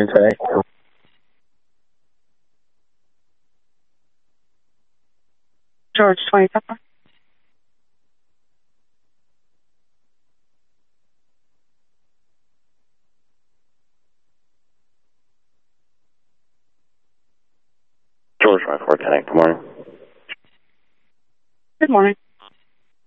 morning, today. George 20 Pepper. George 5410, good morning. Good morning.